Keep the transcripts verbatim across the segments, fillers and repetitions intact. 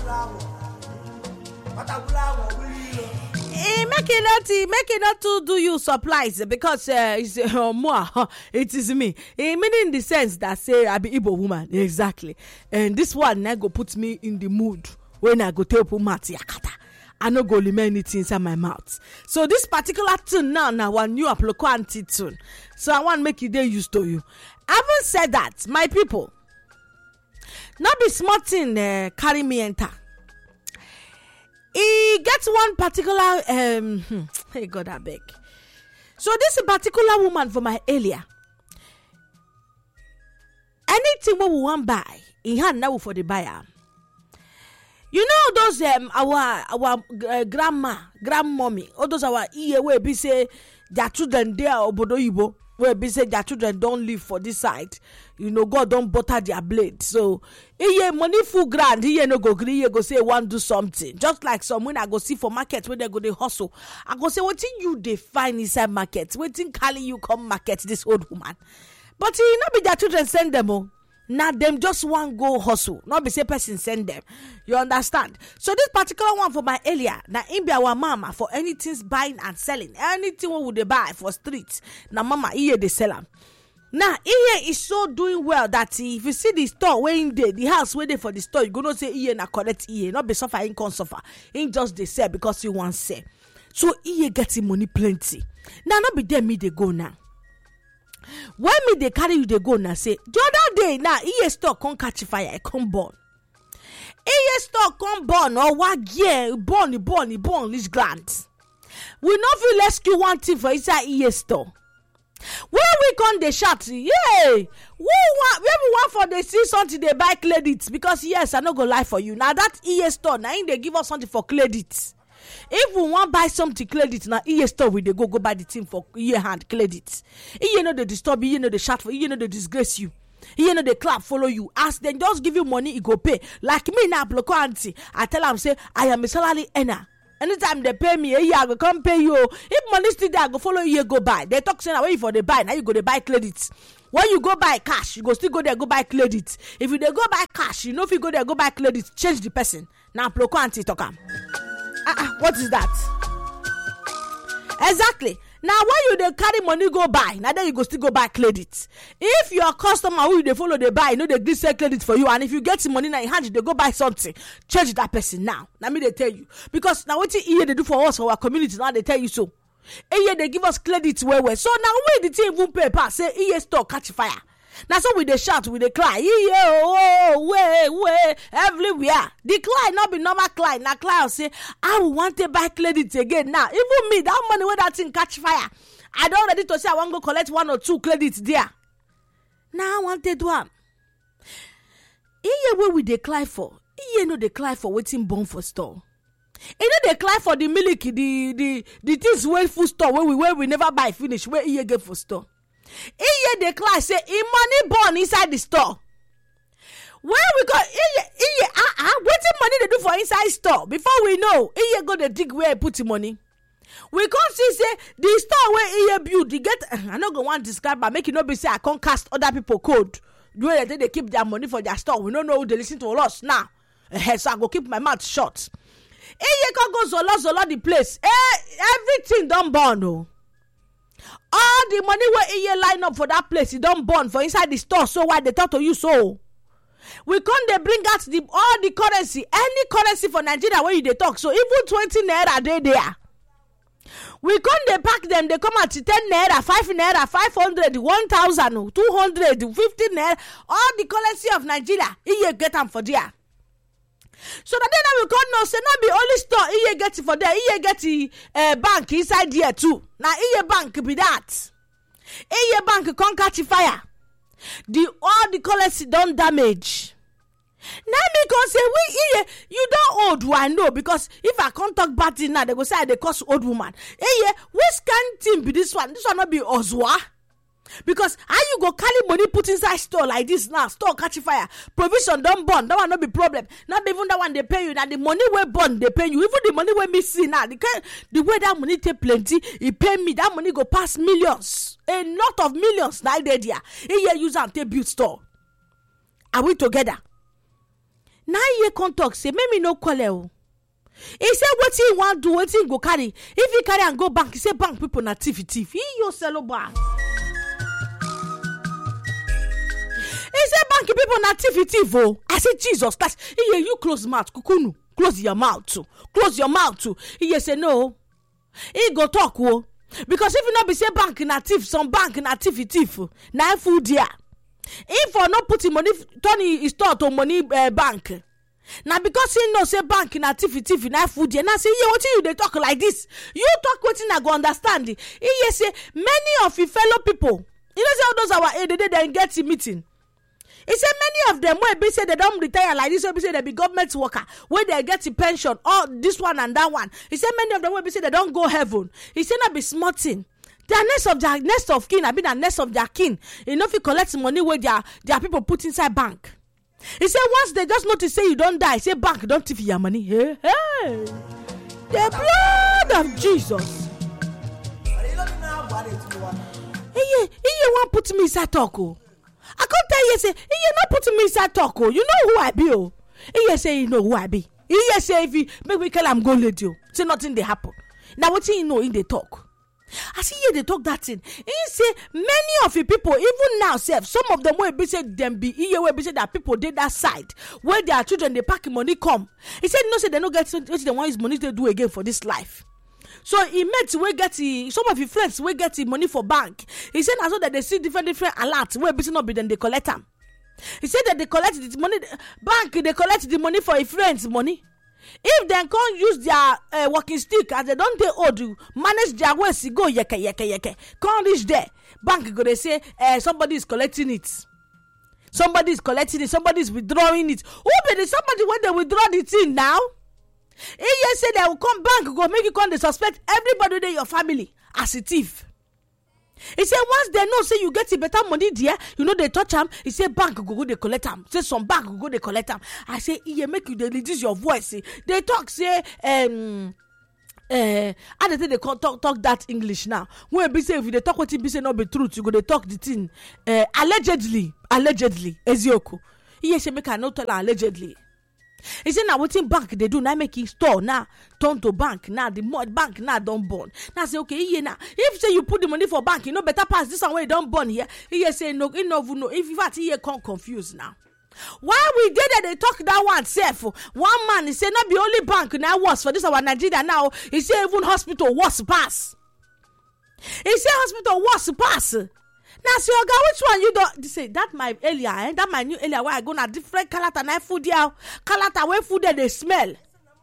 Eh, make it not, make it not to do you supplies because uh, it's uh, moi, it is me. Eh, meaning in the sense that say I be Igbo woman exactly, and this one now go put me in the mood when I go tell Pumati Yakata. I no go limit anything inside my mouth. So this particular tune now, now one new Aploko anti tune. So I want to make it they used to you. Having said that, my people, not be smart thing uh, carry me enter. He gets one particular um hey God I beg. So this particular woman from my area. Anything what we want buy, in hand now for the buyer. You know those um our our uh, grandma, grandmommy, all those our E A where be say their children there obodo yibo, where be say their children don't live for this side. You know, God don't butter their blade. So iye money full grand, iye no go gree, go say want do something. Just like someone I go see for market where they go they hustle. I go say what you they find inside market, waiting calling you come market this old woman. But you not be their children send them all. Now them just one go hustle, not be say person send them. You understand? So this particular one for my area, now in be our mama for anything buying and selling, anything what would they buy for streets. Now mama here they sell them. Now here is so doing well that if you see the store where in there, the house where they for the store, you gonna say here na correct here, not be suffer in con suffer. In just they sell because you want sell. So here getting money plenty. Now not be there me they go now. When me they carry you they go now say the other day now E A store come catch fire, come burn. E A store come burn or what year burn burn burn this grant. We not feel rescue one thing for inside E A store. When we come they shout, yay! Who want when we want for they see something they buy credits because yes I no go lie for you. Now that E A store now they give us something for credits. If we want buy something credit now, E A store we they go go buy the thing for E A hand credit. E A know they disturb you, know they shout for you, know they disgrace you. You know they clap follow you. Ask them just give you money, it go pay. Like me now, Bloko auntie, I tell them say I am a salary earner. Anytime they pay me, I go come pay you. If money still there, I go follow you, go buy. They talk saying wait for the buy. Now you go to buy credits. When you go buy cash, you go still go there go buy credit. If you they go buy cash, you know if you go there go buy credit, change the person. Now Bloko auntie talk am. Uh-uh, what is that? Exactly. Now when you they carry money go buy, now then you go still go buy credit. If your customer who they follow they buy, you know they give sell credit for you, and if you get some money now in hand, they go buy something. Change that person now. Let me they tell you because now what you they do for us for our community now they tell you so. And yeah, they give us credit where we. So now when the team even pay pass say E A store catch fire. Now so we they shout, we they cry, yeah, oh, way, way, everywhere. The client not be normal client. Now client say, I will want to buy credit again. Now even me, that money where that thing catch fire, I don't ready to say I want to go collect one or two credits there. Now I want to do am. Iye where we they cry for? Iye no they cry for waiting born for store. You know they cry for the milk, the the the things where food store where we where we never buy finish where Iye get for store. Iye the class say in money born inside the store. Where we go Iye Iye ah ah wetin money they do for inside store before we know Iye go the dig where he put the money. We can't see say the store where Iye build they get I no go want to describe but make it not be say I can't cast other people code. The way they, they keep their money for their store. We don't know who they listen to us now. Uh, so I go keep my mouth shut. Iye can go zolo zolo the place. Eh, everything done burn oh. All the money where Iye line up for that place, it don't burn for inside the store. So why they talk to you so? We can't they bring out the all the currency, any currency for Nigeria where you they talk. So even twenty naira they there. We can't they pack them, they come at ten naira, five naira, five hundred, one thousand, two hundred, fifty naira, all the currency of Nigeria, Iye get them for there. So that then we can't know say not be only store Iye get it for there, Iye get the uh, bank inside there too. Now Iye bank be that. Iye bank can't catch fire. The all the currency don't damage. Now me can say we Iye, you don't old one no because if I can't talk bad thing now they go say they cost old woman. Iye, which kind thing be this one? This one not be Ozwa. Because how you go carry money put inside store like this now, store catch fire, provision don't burn, that one not be problem. Not even that one they pay you, now the money we burn they pay you, even the money we miss now, the, the way that money take plenty, it pay me, that money go past millions, a lot of millions now they there. Here use and take build store. Are we together? Now ye come talk say make me no call o. He say wetin he wan do, wetin he go carry. If he carry and go bank, he say bank people na thief thief. He your sell bank. He say bank people na thief thief oh. I say Jesus Christ. He you close mouth kukunu. Close your mouth too. Close your mouth too. He say no. He go talk oh. Because if you not be say bank na thief, some bank na thief thief. Na food there. If for not putting money, turn his store to money uh, bank. Now because he know say bank na thief thief na food there. Now say yeah, what you they talk like this? You talk wetin I go understand. He say many of your fellow people. You know say all those our aid they then get a meeting. He said many of them when be say they don't retire like this, when be say they be government worker, when they get a pension, or this one and that one. He said many of them when be say they don't go heaven. He said not be smarting. They are next of their next of kin. I mean the next of their kin. You know if you collect money where their their people put inside bank. He said once they just notice say you don't die, say bank don't thief your money. Hey, hey. The blood of Jesus. He he won't put me inside talk. Oh. I can't tell you, say, you not putting me inside talk, oh. You know who I be, oh. He say, you know who I be. He say, if you make me call, I'm going to let you. Say, nothing they happen. Now, what you know in the talk? I see here they talk that thing. He say, many of the people, even now, self, some of them will be say, them be here, will be say that people did that side, where their children, they pack money come. He said, no, say, they don't get what they want his money to do again for this life. So he met we get the, some of his friends we get the money for bank. He said as well that they see different different alerts where busy not be then they collect them. He said that they collect the money bank they collect the money for his friends money. If they can't use their uh, walking stick as they don't they old to manage their ways, go yeke yeke yeke. Can't reach there. Bank go they say uh, somebody is collecting it. Somebody is collecting it. Somebody is withdrawing it. Who be the somebody when they withdraw the thing now? He just said they will come back, go make you come to suspect everybody in your family as a thief. He said once they know say you get a better money there, you know they touch them. He said bank go go they collect them. Say some bank go go they collect them. I say yeah make you they reduce your voice. They talk say um uh I don't think they can talk talk that English now. When be say if they talk what it be say not be truth, you go they talk the thing uh, allegedly allegedly Ezioko. He say make I not tell allegedly. He said now what in bank they do now make it store now turn to bank now the bank now don't burn. Now say okay yeah now if say you put the money for bank you know better pass this one where you don't burn here. He say no he no no if in fact he can't confuse now. Why we did that they talk that one self one man he say not be only bank now worse for this our Nigeria now he say even hospital worse pass. He say hospital worse pass. Now, see, Oga, which one you don't say that my earlier, eh? That my new earlier where I go na different color than I food here. Color where food there they smell.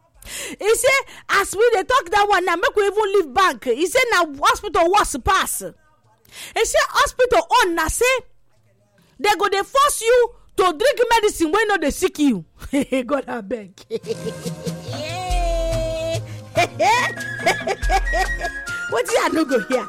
He say as we they talk that one now make we even leave bank. He say now hospital was pass. He say hospital on na say they go they force you to drink medicine when not they sick you. God I beg. What did I no go here?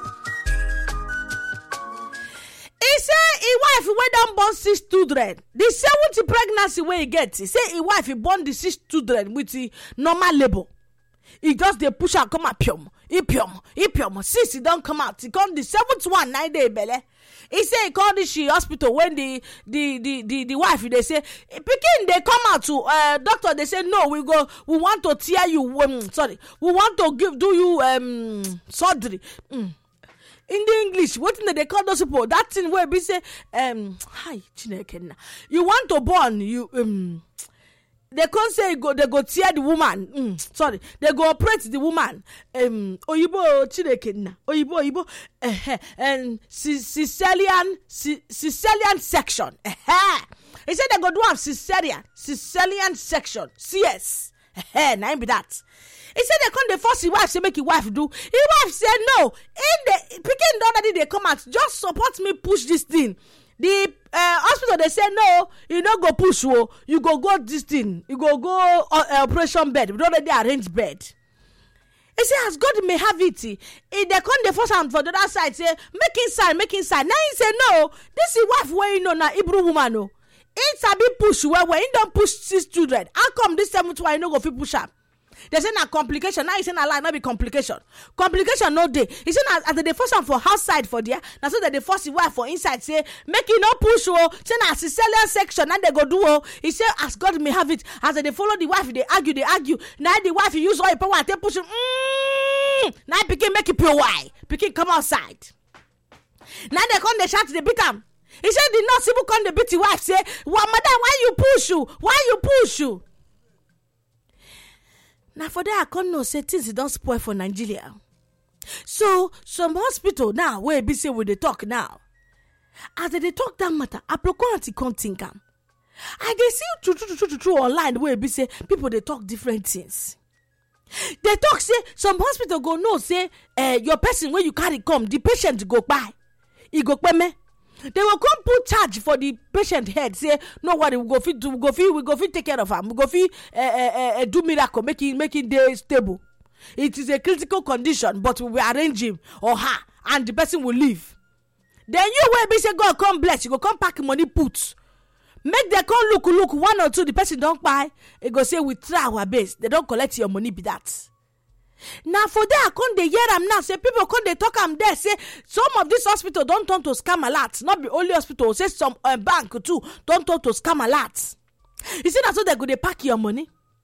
He say his wife wey don born six children. The seventy pregnancy wey he get, he say his wife he born the six children with the normal labor. He just dey push am come out pium, he pium, he pium. Since he don come out, he come the seventh one nine day belle. He say he call this hospital when the the the the, the wife they say pikin they come out to uh, doctor they say no we go we want to tear you um, sorry we want to give do you um surgery. Mm. In the English, what thing they call those people? That thing where we say, um, hi, Chineke. You want to born, you um, they can't say go. They go tear the woman. Mm, sorry, they go operate the woman. Um, Oyibo Chineke. Oyibo Oyibo. Uh, and Sicilian Sicilian section. Uh, he said they go do have Sicilian Sicilian section. C S. Uh, now be that. He said they come the first his wife say make his wife do. His wife said no. In the picking already they come out. Just support me push this thing. The uh, hospital they say no. You don't go push. Oh, you go go this thing. You go go uh, operation bed. We already arrange bed. He said as God may have it. If they come the first hand for the other side say make inside make inside. Now he say no. This is wife where you know now Hebrew woman no. It's a bit push where when you don't push six children. How come this seventh one you no go fit push up? They say na complication. Now you say na lie, not be complication. Complication no day. You say na as they force am for outside for there. Now so that they force the wife for inside. Say make it no push. Oh, say na cesarean section. Now they go do. Oh, he say as God may have it. As they follow the wife, they argue, they argue. Now the wife use all the power and they push. Mm, now pikin make it pure why. Pikin come outside. Now they come they shout they beat am. He said the nurse even come they beat the wife. Say, well, madam, why you push you? Why you push you? Now for that, I can't know say things don't spoil for Nigeria. So some hospital now where be say with the talk now. As they talk that matter, I procure to come think am. I dey see true true true true true online where be say people they talk different things. They talk say some hospital go no say uh, your person when you carry come the patient go by, he go pay. They will come put charge for the patient head. Say, no worry, we go fit, we go fit, we go fit take care of him. We go fit uh, uh, uh, do miracle, making making day stable. It is a critical condition, but we will arrange him or her, and the person will leave. Then you will be say, God come bless you. Go come pack money put. Make them come look look one or two. The person don't buy. It go say we try our best. They don't collect your money. Be that. Now for that, come they hear them now. Say people come they talk am there. Say some of this hospital don't turn to scam alert. Not be only hospital. Say some uh, bank too don't turn to scam alert. You see that's so they go they pack your money.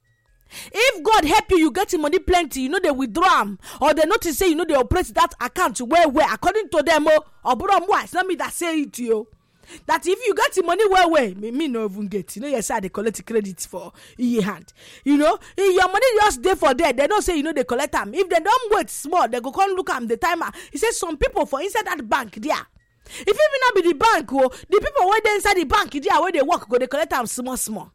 If God help you, you get your money plenty. You know they withdraw them or they notice say you know they operate that account where where according to them oh or bro it's not me that say it to you. That if you get the money well, well, me, me no even get. You know, yes, they collect credit for your hand. You know, if your money just there for there. They don't say, you know, they collect them. If they don't wait small, they go come look at the timer. He says some people for inside that bank there. If it may not be the bank, oh, the people where they inside the bank there, where they work, go they collect them small, small.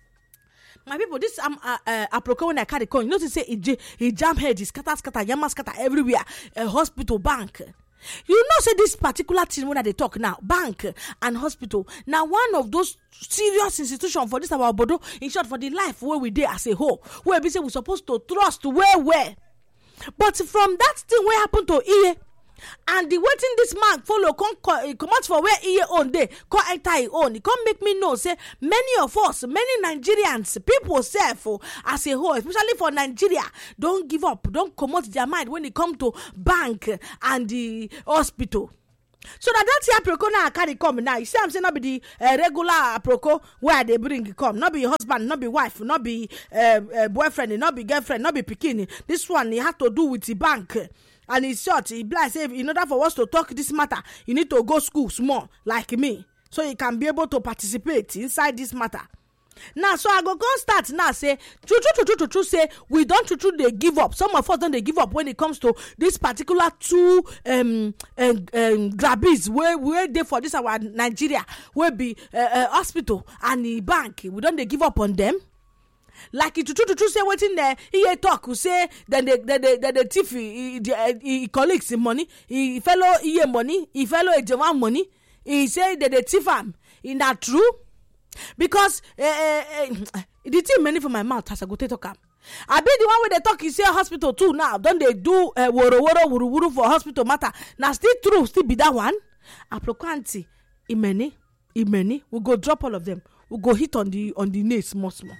My people, this um uh, uh apropos when I carry coin, you know to say it it jam head, it scatter, scatter, yama scatter everywhere. A hospital, bank. You know, say this particular thing when they talk now, bank and hospital. Now, one of those serious institutions for this our Bodo, in short, for the life where we did as a whole, where we say we're supposed to trust where where. But from that thing, what happened to E? And the waiting this man follow come come out for where he own day come enter his own. He come make me know say many of us, many Nigerians, people self as a whole, especially for Nigeria, don't give up, don't come out their mind when it come to bank and the hospital. So that that's aproko now carry come now. You see I'm saying not be the uh, regular aproko where they bring come. Not be your husband, not be wife, not be uh, uh, boyfriend, not be girlfriend, not be bikini. This one he has to do with the bank. And it's short, he blind say in order for us to talk this matter, you need to go school small like me. So you can be able to participate inside this matter. Now, so I go go start now say, true, true, true, true, true, say, we don't true, true, they give up. Some of us don't they give up when it comes to this particular two um, um, um grabbies where, where they for this our Nigeria, where be uh, uh, hospital and the bank. We don't they give up on them. Like it to true to true say what in there he talk who say then the the the, the thief he, he, he collects the money he fellow he money he fellow a German money he say that the thief am in that true because uh, uh, uh, the thing many for my mouth as I go to talk am. I be the one where they talk you say hospital too now don't they do uh, woro woro wuru wuru for hospital matter now still true still be that one approquanti imeni imeni we go drop all of them we go hit on the on the nails small small.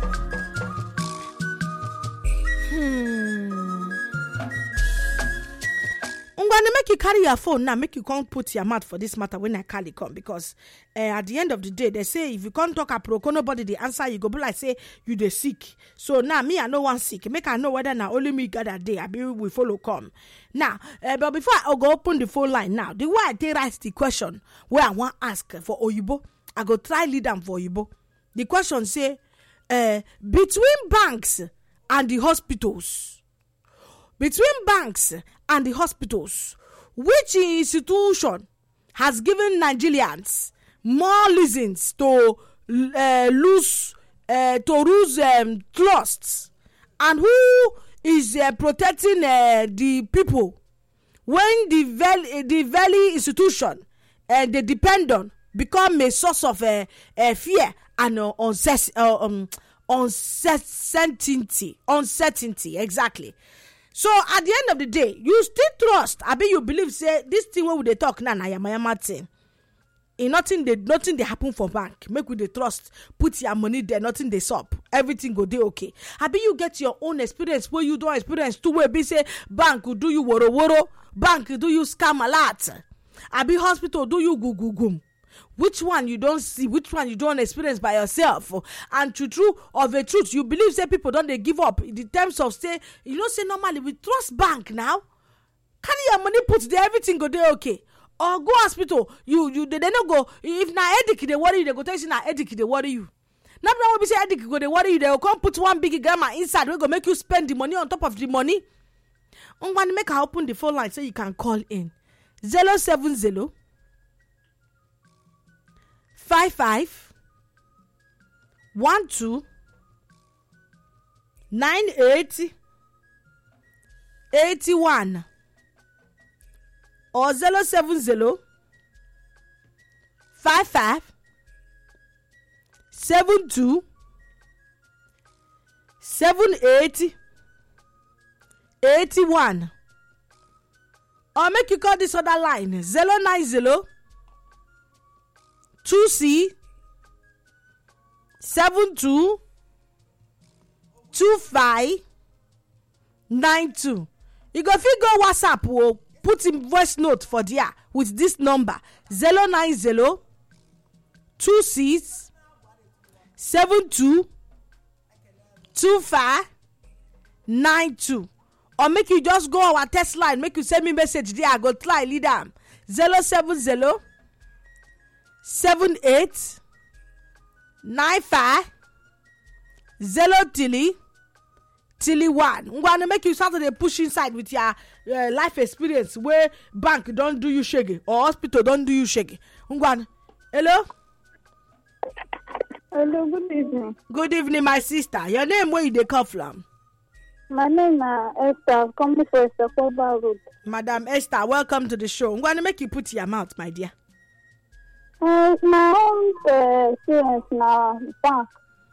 Hmm. I'm gonna make you carry your phone now. Make you can't put your mouth for this matter when I carry come because uh, at the end of the day they say if you can't talk a pro, nobody the answer you go be like say you the sick. So now me I know one sick. Make I know whether now only me got that day. I be we follow come now. Uh, but before I go open the phone line now, the way I take write the question where I want ask for Oyibo, I go try lead them for Oyibo. The question say uh, between banks and the hospitals, between banks and the hospitals, which institution has given Nigerians more reasons to uh, lose uh, to lose um, trusts, and who is uh, protecting uh, the people when the very the very institution uh, they depend on become a source of uh, uh, fear and uh, uncertainty. Uh, um, uncertainty uncertainty exactly. So at the end of the day you still trust I be you believe say this thing where they talk now na yama yama thing in nothing they nothing they happen for bank. Make with the trust, put your money there, nothing they sup. Everything go there okay. Abi you get your own experience where you don't experience two way be say bank will do you woro woro, bank do you scam a lot. Abi hospital do you go go go. Which one you don't see, which one you don't experience by yourself? And to true of a truth, you believe say people don't they give up in the terms of say, you know, say normally we trust bank now. Carry your money put there, everything go there okay. Or go hospital, you you they, they don't go. If na headache they worry you, they go tell you na headache they worry you. Now when we say headache go they worry you, they will come put one big grammar inside. We go make you spend the money on top of the money. I'm going to make her open the phone line so you can call in zero seven zero five five one two nine eight eighty one or zero seven zero five five seven two seven eight eighty one or make you call this other line zero nine zero two C seven two two five nine two. You go fit go WhatsApp or put in voice note for there with this number zero nine zero two six seven two two five nine two. Or make you just go our text line, make you send me message there. I go try lead them zero seven zero seven eight nine five zero tilly tilly one. I'm gonna make you start to push inside with your uh, life experience where bank don't do you shaggy or hospital don't do you shaggy. Hello. Hello, good evening. Good evening, my sister. Your name, where you dey come from? My name is Esther, coming from Sekoba Road. Madam Esther, welcome to the show. I'm going to make you put your mouth, my dear. Uh, my own uh, experience now, bank.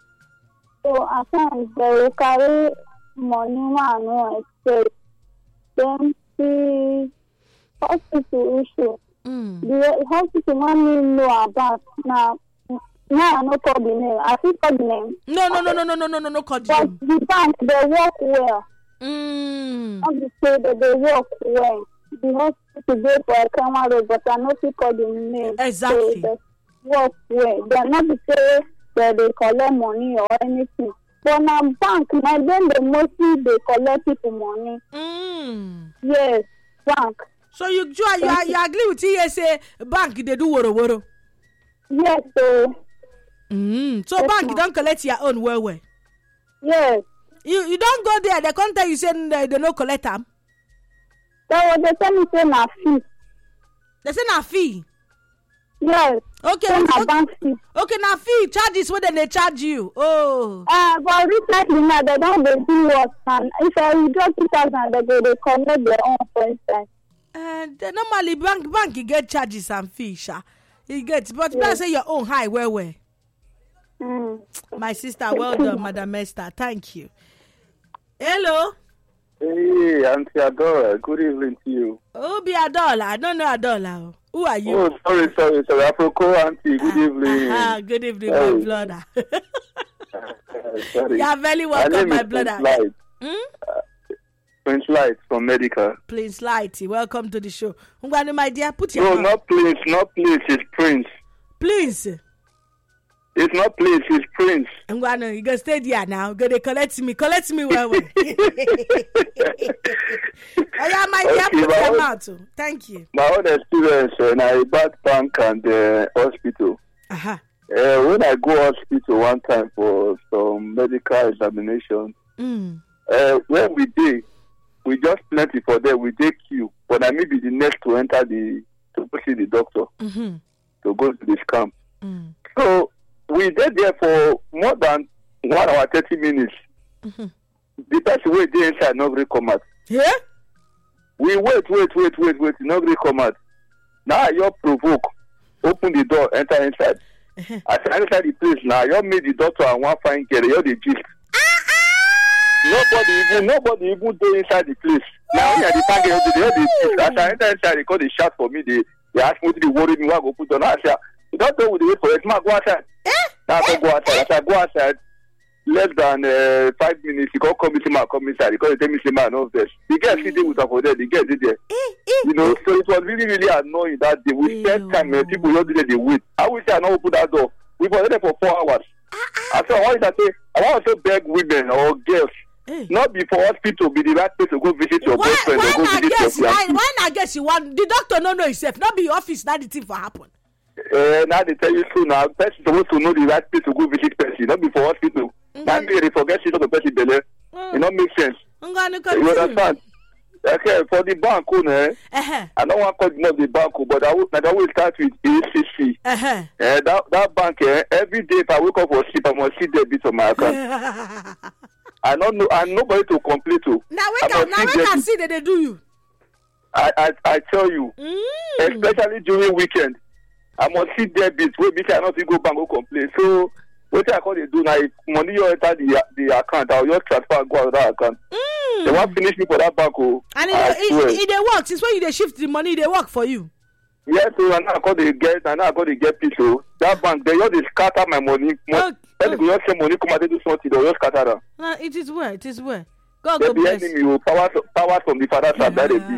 So at times they will carry money one no expect. Then the hospital issue. Mm. The hospital money know about now. Now I no call the name. I think call the name. No, no, no, no, no, no, no, no, no, call the but name. the bank they work well. Mm. Not to say that they work well. The hospital go for a camera road, but I not to call the name. Exactly. So they work well. They are not to say that they collect money or anything. But now bank, now then they mostly they collect people money. Mm. Yes, bank. So you you, you, you agree with you say bank they do woro woro? Yes, so. Mm. So yes, bank ma. don't collect your own well well. Yes. You you don't go there. They can't tell you say they, they no collect them. So they tell me say na fee. They say na fee. Yes. Okay. So Okay, na okay, bank fee. okay na fee charges where then they charge you. Oh. Uh, but recently now they don't they do what and if I withdraw two thousand they go they collect their own for instance. And uh, normally bank bank you get charges and fees, sha. You get, but Yes. you say your own high where where. Mm. My sister, well done, Madam Esther. Thank you. Hello. Hey, Auntie Adora, good evening to you. Oh, be Adola. I don't know Adola. Who are you? Oh, sorry, sorry, sorry. Afro Auntie, good evening. Ah, good evening, Hey. my brother. Uh, sorry. You are very My welcome, name my is brother. Prince Light. Hmm? Prince Light from Medical. Prince Lighty, welcome to the show. Ngwanu, my dear, put your No, mouth. not Prince, not Prince, it's Prince. Please. It's not Prince, it's Prince. Ngwanu, you go stay there now. Go they collect me. Collect me well, well. Oh, yeah, my dear, Okay, put my your own- mouth. oh. Thank you. My own experience when I bad bank and uh, hospital. Uh-huh. Uh, when I go hospital one time for some medical examination, Mm. uh, when we did, we just plenty for there. We did queue, but I may be the next to enter the to go see the doctor Mm-hmm. to go to the scam. Mm. So we did there for more than one hour thirty minutes. Mm-hmm. The person wait there inside not really come out. Yeah? We wait, wait, wait, wait, wait, not really come out. Now you provoke, open the door, enter inside. As I enter the place now, you meet the doctor and one fine girl, you the gist. Nobody even nobody even go inside the place. Now when the target, they all the gist. As I enter inside, they call the shout for me. They they ask me to worry me. What go put on? I say You don't know we dey wait for it. Ma go outside. Eh? Now Eh? I go outside. As I go outside, less than uh, five minutes, he can't come inside. Come inside because he tell me say man no this. The girl sit there with her for there. The girl sit there. Eh? Eh? You know, so it was really, really annoying that day. We spent time and people just did they wait. I wish I had not opened that door. We were there for four hours. I said, why is that say? I want to beg women or girls, Eh. not be for hospital, be the right place to go visit your Why? boyfriend Why or go not visit guess? your Why? fiancé. Why not guess you want? The doctor no know himself. Not be office. Not the thing for happen. Uh, now they tell you so now. Person supposed to know the right place to go visit person, not be for hospital. Mm-hmm. Now they forget shit of the person belle. Mm. It not make sense. I'm gonna You continue. understand? Okay, for the bank, eh, Uh-huh. I don't want to call it the bank, but I will, I will start with A C C. Uh-huh. Eh, that that bank, eh, every day if I wake up for sleep, I must see the bit of my account. I don't know, and nobody to complain to. Now I we can must now see we can debit. see that they do you. I, I I tell you, Mm. especially during weekend, I must see debit. Wey be say I not fit go bank go complain. So wetin I call dey do now, if money you enter the the account, I will just transfer go out of that account. Mm. They wan finish me for that bank o. And I it, swear. it, it, they work. Since when you they shift the money, they work for you. Yes, so and now I call dey get, and now I call dey get peace o. That bank, they just dey scatter my money. Oh, When they just say money come out, they do something, they just scatter am. Uh, it is well. It is well. God, They God be bless. enemy o. Power power from the father side, that they be.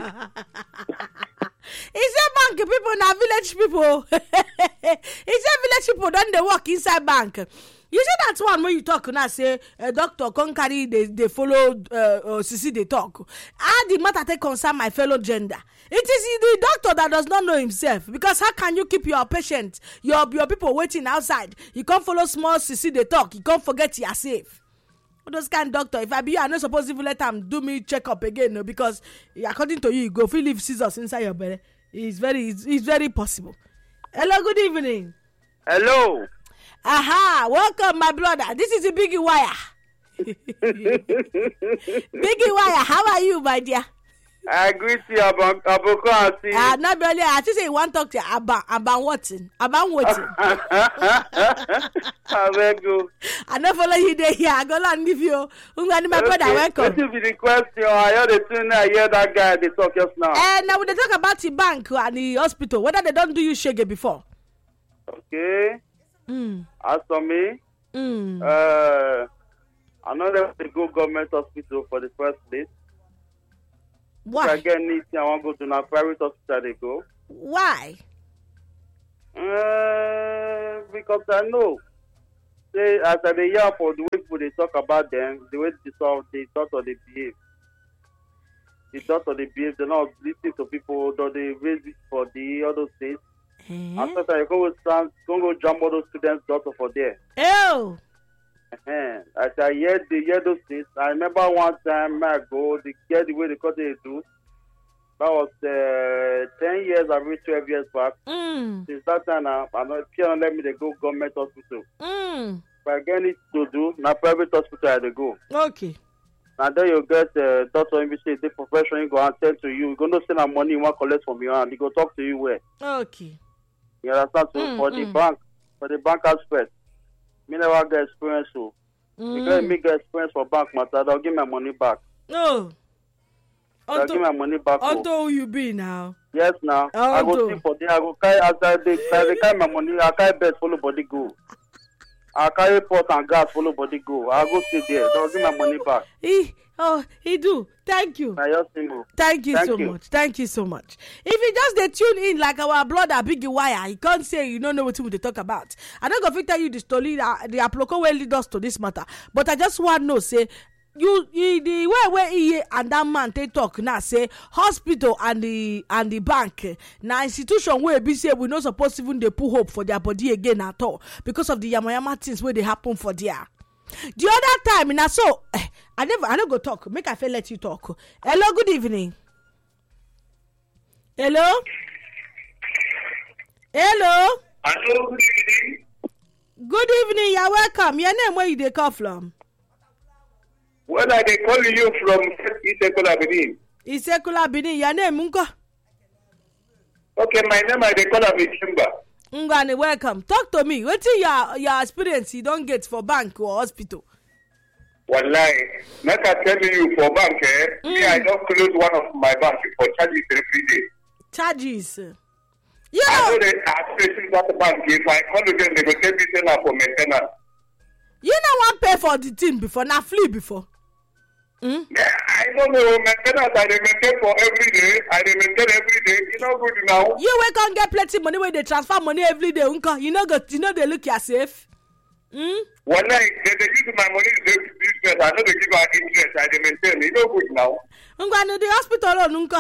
He said bank people now village people. He said village people don't they work inside bank. You see that one when you talk now say a doctor can carry they they follow uh, uh Sisi they talk. How the matter take concern my fellow gender. It is the doctor that does not know himself because how can you keep your patient your your people waiting outside? You can't follow small Sisi they talk. You can't forget you are safe. Those kind of doctor, if I be you, I'm not supposed to even let them do me check up again, no, because according to you, you go feel leave scissors inside your belly. It's very, it's, it's very possible. Hello, good evening. Hello. Aha, welcome, my brother. This is the Biggie Wire. Biggie Wire, how are you, my dear? I greet you about Aboko and see. Ah, uh, not really. I just say you want to talk to you about about what? About what? I beg you. I never follow you there here. I go and leave you. Ungani, my brother, welcome. This is the question. I heard the tune. I hear that guy. They talk just now. And now we talk about the bank and the hospital. Whether they don't do you shege before. Okay. Mm. As for me, Mm. uh, I know that they go government hospital for the first place. Why? If I get anything, I want to go to a private hospital. They go. Why? Uh, because I know. Say, as I dey hear for the way people they talk about them, the way they talk, they talk or they behave. The doctor they behave, they not listen to people, though they raise it for the other states. Eh? After that, you go stand, go go jump all those students' doctor for there. Oh. Uh-huh. As I hear the hear those things, I remember one time I go, they get the way they cut it do. That was uh, ten years, I reached twelve years back. Mm. Since that time, I, I know people let me they go government hospital. Mm. If I get it to do, na private hospital I dey go. Okay. And then you get uh, doctor in which the profession you go and tell to you, you go no send am money you want collect from you and he go talk to you where. Okay. You understand? So Mm, for the mm. bank, for the bank aspect, me never get experience so. Because Mm. me get experience for bank matter, they'll give my money back. Oh. They'll give my money back. oh. Unto who you be now? Yes now. Oh, I go do. see for there, I go carry as I dey as I carry my money, I carry bed follow body go. I carry pot and gas follow body go. I go stay there. They'll give my money back. He, oh, he do. Thank you. Na your symbol. Thank you Thank so you. much. Thank you so much. If you just they tune in like our brother Biggie Wire, you can't say you don't know what they talk about. I don't go to tell you the story that the Aploko will lead us to this matter. But I just want to know, say, you, you the way where he and that man they talk now say hospital and the and the bank now institution where be say we not supposed to even they put hope for their body again at all because of the yamayama things where they happen for there. The other time now so eh, I never I don't go talk. Make I feel let you talk. Hello, good evening. Hello. Hello. Hello, good evening. Good evening. You're welcome. Your name where you they call from? When I dey call you from Isekola Benin. Isekula Bini. Your name Munko. Okay, my name I dey call am Ichimba. Ngani, welcome. Talk to me. What is your your experience you don't get for bank or hospital? Wallahi, like I tell you for bank, eh, Mm. me I don't close one of my bank for charges every day. Charges. You I know, know the administration that bank, if I call again, they will tell me say na for maintenance. You know one pay for the thing before, na flee before. Mm? Yeah, I don't know. Maintenance, I dey maintain for every day. I dey maintain every day. You know good now. You wey come get plenty money when they transfer money every day, uncle. You know go, you know they look yourself. Mm? One night, they, they use my money to do business. I know they give her interest. I dey maintain. You know good now. Uncle, no the hospital alone, uncle.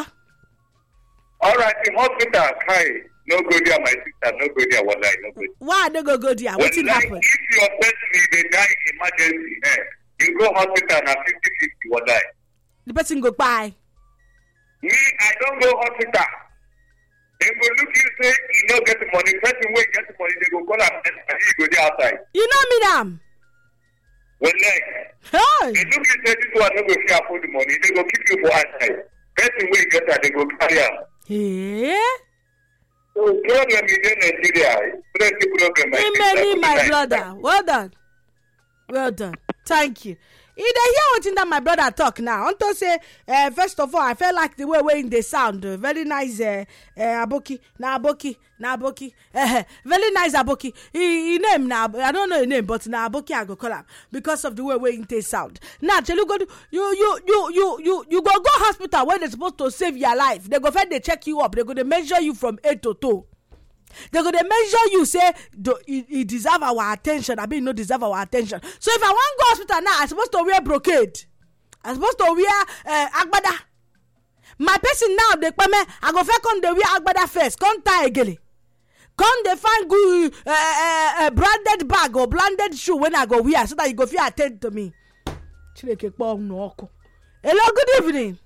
All right, in hospital, hi. No go there, my sister. No go there, one night. No go there. Why they go go there? What did happen? If your person they die in emergency, eh, you go hospital na fifty fifty one night. The person go by. Me, I don't go hospital. They go look you say you don't get the money. Person wey get the money, they go call am and you go there outside. You know me, damn. One night. Hey. They look you say this one no go fit afford the money. They go keep you for outside. Person wey get that, they go carry am. Yeah. So problem is in Nigeria. Plenty problem. My Many, my brother. Well done. Well done. Thank you. You dey hear what that my brother talk now. Unto say, uh, first of all, I felt like the way way in the sound. Uh, very nice, uh, uh, Aboki. Na Aboki. Na Aboki. Uh, very nice Aboki. He, he name now. I don't know his name, but na Aboki I go call him because of the way way in the sound. Now, tell you go, to, you you you you you you go go hospital where they supposed to save your life. They go first they check you up. They go to measure you from head to toe. They go to measure you, say, do he deserve our attention. I mean, no deserve our attention. So if I want to go hospital now, I'm supposed to wear brocade. I'm supposed to wear uh, agbada. My person now, they come I go first come they wear agbada first. Come tie again. Come they find good uh, uh, uh, branded bag or branded shoe when I go wear so that you go feel attend to me. Hello, good evening.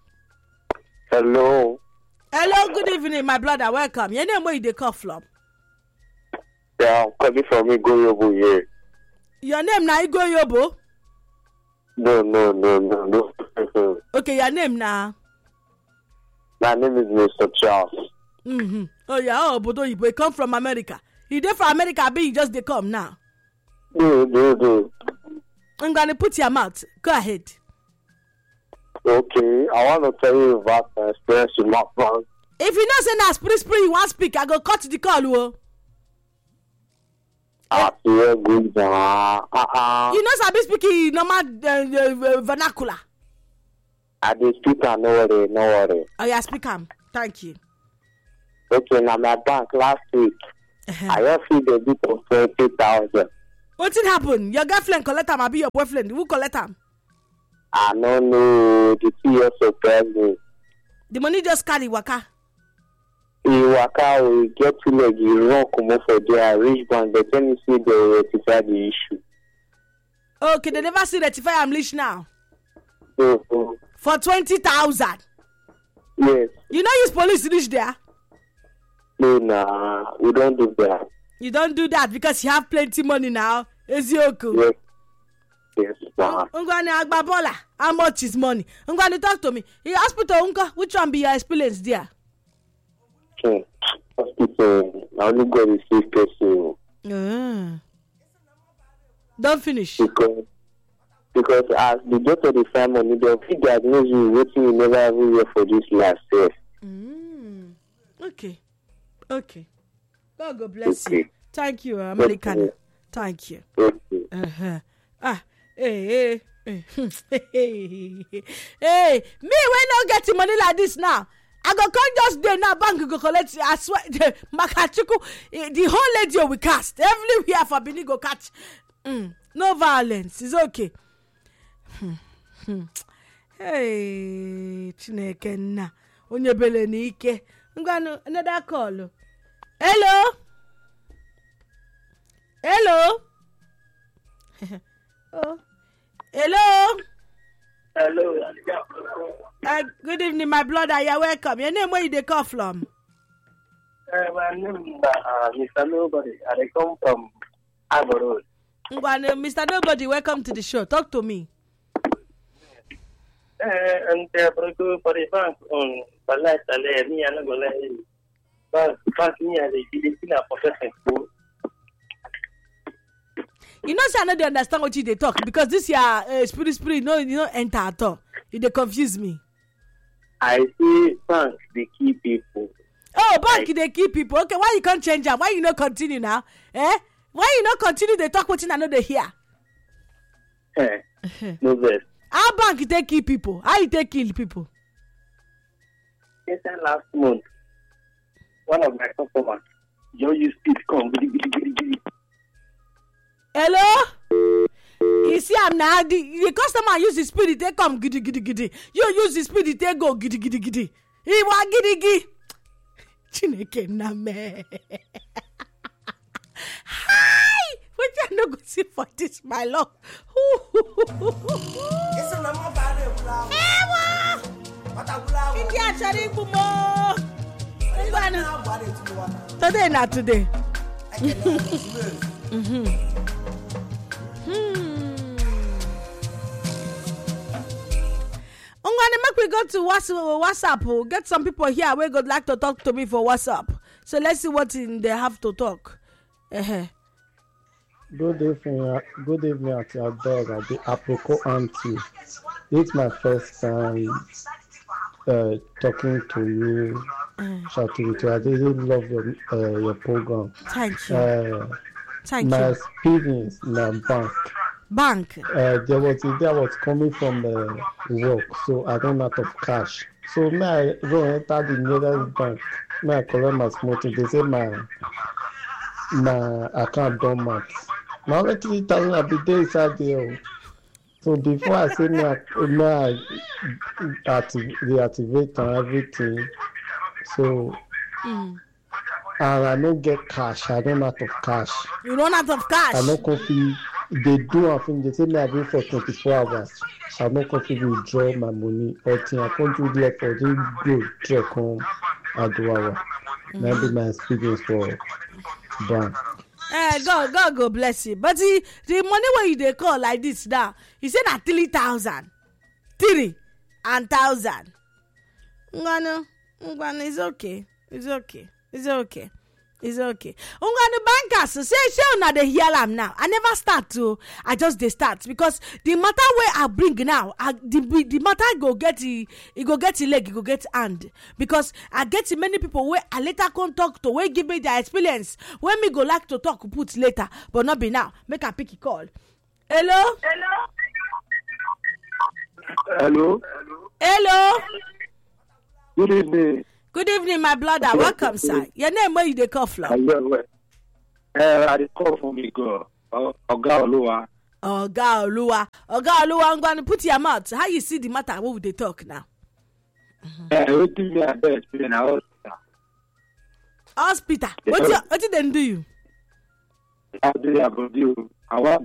Hello. Hello, good evening, my brother. Welcome. Your name where you dey call from? Yeah, I'm calling from Igoyobo here. Your name na Igoyobo? No, no, no, no, no. Okay, your name na? My name is Mister Charles. Mm-hmm. Oh yeah, oh, but you come from America. You there from America, but you just they come now. No, no, no. I'm gonna put your mouth. Go ahead. Okay, I want to tell you about my experience with my phone. If you know say na spree spree you want speak, I go cut the call. Oh. I feel good. Uh, uh, you know sabi speaking normal uh, uh, vernacular. I did speak and no worry, no worry. Oh yeah, speak am. Thank you. Okay, now my bank last week, uh-huh. I just see the bit of twenty thousand. What did happen? Your girlfriend collect am, abi your boyfriend? Who collect am? I don't know. The two years surprised me. The money just carry waka. He waka, we get to like you run come up for there, reach bank, but then you see they rectify the issue. Okay, they never see rectify am reach now. Mm-hmm. For twenty thousand. Yes. You know use police reach there? No, nah, we don't do that. You don't do that because you have plenty money now. Ezioku. Yes. Yes, nah. Ungwani Agbabola, how much is money? Ungwani, talk to me. In hospital, Unka, which one be your experience there? Hmm. Hospital, I only go to see person. Uh, don't finish. Because, because as the doctor dey find money, they'll fit diagnose you waiting you never ever hear for this last year. Mm. Okay. Okay. God go bless Okay. you. Thank you, American. Okay. Thank you. Okay. Uh-huh. Ah, hey, hey, hey, hey, hey, me when not getting money like this now, I go come just there now, bank go collect. I swear, the Makachuku, the whole lady we cast everywhere for Bini go catch. Mm, no violence, it's okay. Hmm, hmm. Hey, Chineke na, onye bele ni ike. Ngano, another call. Hello, hello. Oh. Hello. Hello. Uh, good evening, my brother. You're welcome. Your name, where you they call from? Uh, my name is uh, Mister Nobody. I come from Agbo Road. Ngwane, Mister Nobody, welcome to the show. Talk to me. Uh, and uh, for the bank on Balai Tale, me and Golai, but bank me as a Filipino profession school. You know, say I know they understand what you they talk because this year, uh, spirit, spirit, no, you know, enter at all. You they confuse me. I see banks they keep people. Oh, bank they keep people. Okay, why you can't change am? Why you not continue now? Eh? Why you not continue they talk wetin I know they hear? Eh, no vex. How bank you take kill people? How you take kill people? Yes, sir, last month, one of my customers just use speed come. Gidi, gidi, gidi, gidi. Hello? You see, I'm now the, the customer use the speed they come giddy giddy giddy. You use the speed they go giddy giddy giddy. He wa giddy giddy. Chineke na me. Hi! What you no go see for this, my love? Ewa! India chari kumo. Today not today. Mm-hmm. Hmm. I'm gonna make we go to WhatsApp. We'll get some people here we would like to talk to me for WhatsApp. So let's see what in they have to talk. Uh-huh. Good evening, uh, good evening at your dog at the Aproko Auntie. It's my first time uh, talking to you, uh, chatting with you. I really love your uh, your program. Thank you. Uh, Thank my you. experience in a bank. Bank. Uh, there was a day I was coming from the work, so I ran out of cash. So now I go enter the nearest bank. Now I collect my small thing. They say my my account dormant. Now let three thousand I be there inside there. So before I say now, now I active, reactivate and everything. So Mm. and I don't get cash. I run out of cash. You run out of cash. I no coffee. They do a thing. They say me I do for twenty-four hours. I no coffee withdraw my money. Or thing I can't do there for the go check home at the hour. That be my experience for bank. Eh, God, God, go bless you. But the, the money where you they call like this now, he said at three thousand, three and thousand. Ngano, ngano, it's okay, it's okay, it's okay. It's okay. Unganu bankers say say una dey hear am now. I never start to. I just dey start because the matter where I bring now, I, the the matter go get it, it go get it leg, it go get hand because I get many people where I later come talk to, where give me their experience. When me go like to talk put later, but not be now. Make a pick a call. Hello. Hello. Hello. Good evening. Good evening, my brother. Welcome, sir. Your name where you dey call from? Uh, I dey call from the girl. Oga Oluwa. Oga Oluwa. Oga Oluwa, I'm going to put your mouth. How you see the matter? What would they talk now? Eh, wetin me abeg explain na hospital. Hospital. What you, what did they do you? I dey about you. I wan